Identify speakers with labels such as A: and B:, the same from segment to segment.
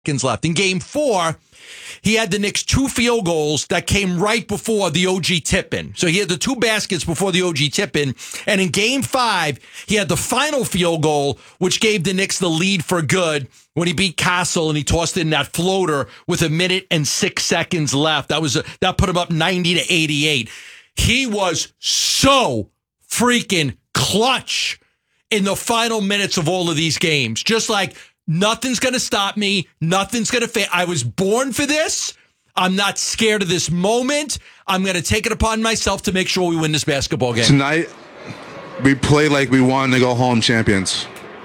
A: seconds left. In game 4, he had the Knicks 2 field goals that came right before the OG tip-in. So he had the 2 baskets before the OG tip-in. And in game 5, he had the final field goal, which gave the Knicks the lead for good when he beat Castle and he tossed in that floater with 1 minute and 6 seconds left. That put him up 90-88. He was so freaking clutch in the final minutes of all of these games. Just like, nothing's going to stop me. Nothing's going to fail. I was born for this. I'm not scared of this moment. I'm going to take it upon myself to make sure we win this basketball game.
B: Tonight, we play like we wanted to go home champions.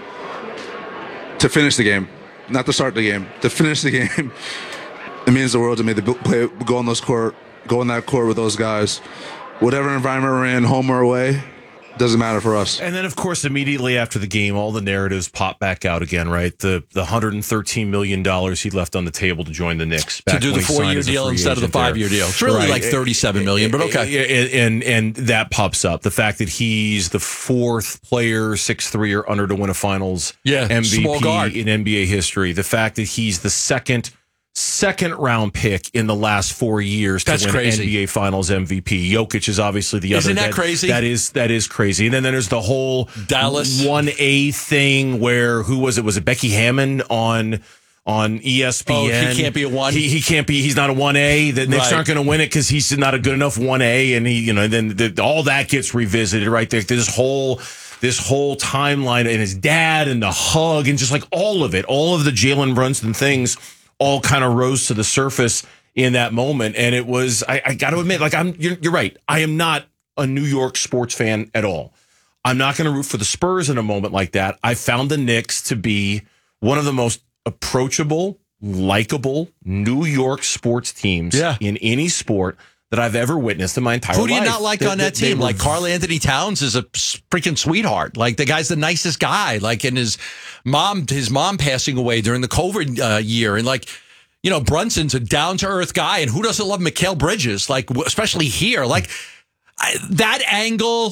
B: To finish the game. Not to start the game. To finish the game. It means the world to me to go on that court with those guys. Whatever environment we're in, home or away, doesn't matter for us.
C: And then, of course, immediately after the game, all the narratives pop back out again, right? The $113 million he left on the table to join the Knicks.
A: To do the 4-year deal instead of the 5-year deal. It's really like $37 million, but okay.
C: And that pops up. The fact that he's the 4th player, 6'3" or under to win a finals MVP in NBA history. The fact that he's the second round pick in the last 4 years to win
A: crazy.
C: NBA Finals MVP. Jokic is obviously the other.
A: Isn't that crazy?
C: That is crazy. And then there's the whole
A: Dallas
C: 1A thing where Was it Becky Hammond on ESPN?
A: Oh, he can't be a 1.
C: He can't be. He's not a 1A. The Knicks aren't going to win it because he's not a good enough 1A. And then all that gets revisited right there. This whole timeline and his dad and the hug and just like all of it, all of the Jalen Brunson things, all kind of rose to the surface in that moment. And it was, I got to admit, like you're right. I am not a New York sports fan at all. I'm not going to root for the Spurs in a moment like that. I found the Knicks to be one of the most approachable, likable New York sports teams in any sport that I've ever witnessed in my entire life.
A: Who do you not like on that team? Like Karl Anthony Towns is a freaking sweetheart. Like the guy's the nicest guy. Like, and his mom passing away during the COVID year. And like, Brunson's a down to earth guy. And who doesn't love Mikal Bridges? Like, especially here, like that angle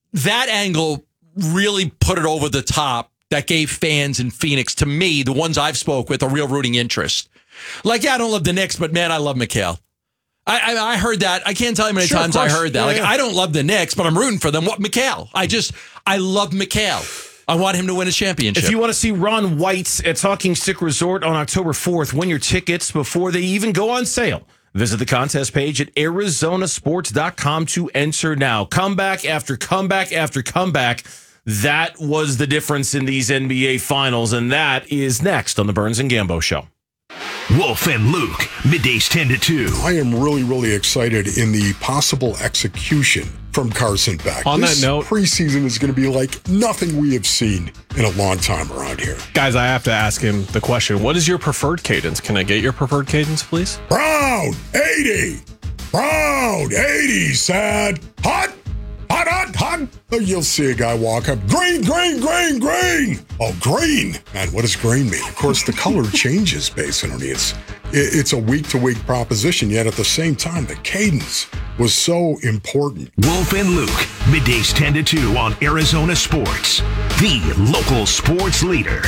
A: really put it over the top. That gave fans in Phoenix, to me, the ones I've spoke with, a real rooting interest. Like, I don't love the Knicks, but man, I love Mikal. I heard that. I can't tell you how many times I heard that. I don't love the Knicks, but I'm rooting for them. What, Mikal? I love Mikal. I want him to win a championship.
C: If you want to see Ron White at Talking Stick Resort on October 4th, win your tickets before they even go on sale. Visit the contest page at arizonasports.com to enter now. Comeback after comeback after comeback. That was the difference in these NBA Finals, and that is next on the Burns and Gambo Show.
D: Wolf and Luke, middays 10 to 2.
E: I am really, really excited in the possible execution from Carson Beck.
F: On that note,
E: preseason is going to be like nothing we have seen in a long time around here.
F: Guys, I have to ask him the question. What is your preferred cadence? Can I get your preferred cadence, please?
E: Brown, 80. Brown, 80, sad. Hot. Hot, hot, hot. Oh, you'll see a guy walk up. Green, green, green, green. Oh, green. Man, what does green mean? Of course, the color changes based on it. It's a week-to-week proposition, yet at the same time, the cadence was so important.
D: Wolf and Luke, middays 10 to 2 on Arizona Sports, the local sports leader.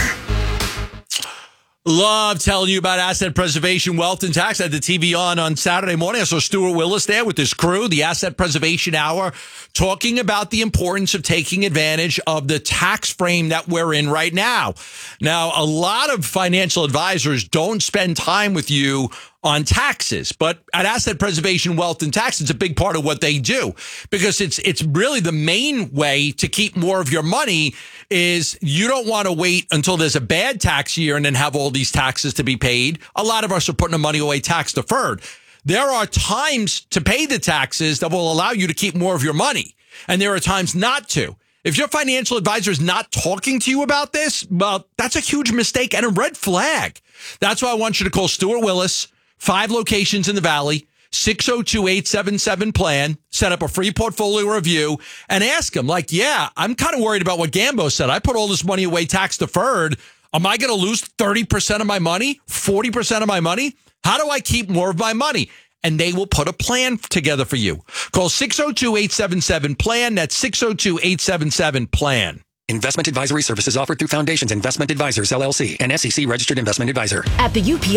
A: Love telling you about asset preservation, wealth, and tax. I had the TV on Saturday morning. I saw Stuart Willis there with his crew, the Asset Preservation Hour, talking about the importance of taking advantage of the tax frame that we're in right now. Now, a lot of financial advisors don't spend time with you on taxes, but at Asset Preservation, Wealth, and Tax, it's a big part of what they do, because it's really the main way to keep more of your money. Is you don't want to wait until there's a bad tax year and then have all these taxes to be paid. A lot of us are putting the money away tax deferred. There are times to pay the taxes that will allow you to keep more of your money, and there are times not to. If your financial advisor is not talking to you about this, well, that's a huge mistake and a red flag. That's why I want you to call Stuart Willis, 5 locations in the Valley, 602-877-PLAN, set up a free portfolio review, and ask him, like, yeah, I'm kind of worried about what Gambo said. I put all this money away tax deferred. Am I going to lose 30% of my money, 40% of my money? How do I keep more of my money? And they will put a plan together for you. Call 602-877-PLAN. That's 602-877-PLAN.
G: Investment advisory services offered through Foundations Investment Advisors, LLC, an SEC registered investment advisor.
H: At the UPS